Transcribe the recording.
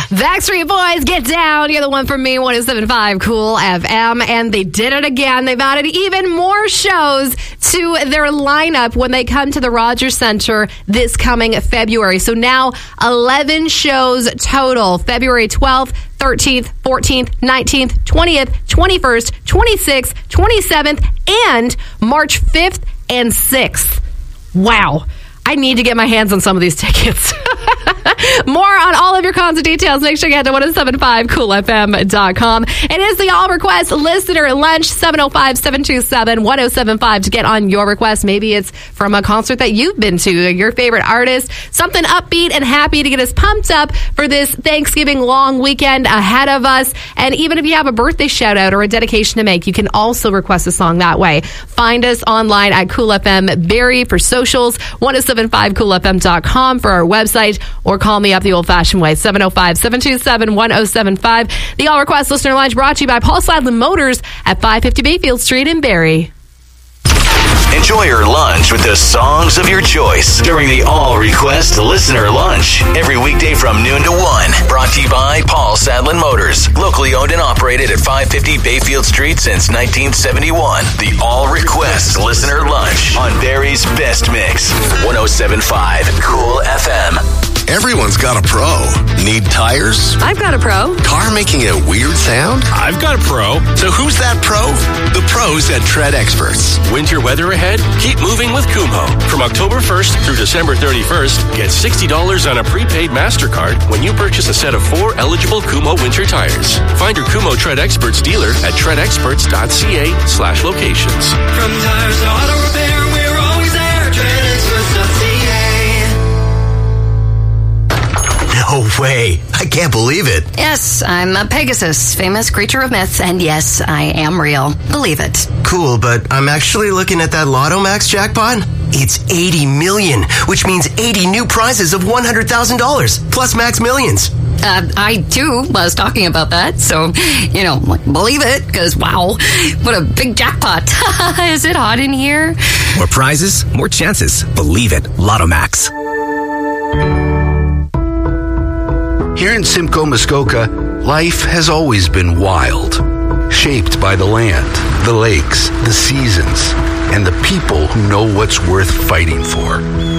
Backstreet Boys, Get Down. You're the one for me, 107.5 Cool FM. And they did it again. They've added even more shows to their lineup when they come to the Rogers Center this coming February. So now 11 shows total. February 12th, 13th, 14th, 19th, 20th, 21st, 26th, 27th, and March 5th and 6th. Wow. I need to get my hands on some of these tickets. More on all of your concert details. Make sure you head to 1075coolfm.com. It is the All Request Listener Lunch, 705-727-1075 to get on your request. Maybe it's from a concert that you've been to, your favorite artist, something upbeat and happy to get us pumped up for this Thanksgiving long weekend ahead of us. And even if you have a birthday shout out or a dedication to make, you can also request a song that way. Find us online at Cool FM Barrie for socials, 1075coolfm.com for our website, or call me up the old-fashioned way, 705-727-1075. The All Request Listener Lunch brought to you by Paul Sadler Motors at 550 Bayfield Street in Barrie. Enjoy your lunch with the songs of your choice during the All Request Listener Lunch. Every weekday from noon to 1. Brought to you by Paul Sadler Motors. Locally owned and operated at 550 Bayfield Street since 1971. The All Request Listener Lunch on Barrie's Best Mix. 107.5 Cool FM. Everyone's got a pro. Need tires? I've got a pro. Car making a weird sound? I've got a pro. So who's that pro? The pros at Tread Experts. Winter weather ahead? Keep moving with Kumho. From October 1st through December 31st, get $60 on a prepaid MasterCard when you purchase a set of 4 eligible Kumho winter tires. Find your Kumho Tread Experts dealer at treadexperts.ca/locations. From tires to auto repair, we're always there. TreadExperts.ca. No way. I can't believe it. Yes, I'm a Pegasus, famous creature of myth, and yes, I am real. Believe it. Cool, but I'm actually looking at that Lotto Max jackpot. It's 80 million, which means 80 new prizes of $100,000, plus Max Millions. I, too, was talking about that, so, believe it, because, wow, what a big jackpot. Is it hot in here? More prizes, more chances. Believe it. Lotto Max. Here in Simcoe, Muskoka, life has always been wild, shaped by the land, the lakes, the seasons, and the people who know what's worth fighting for.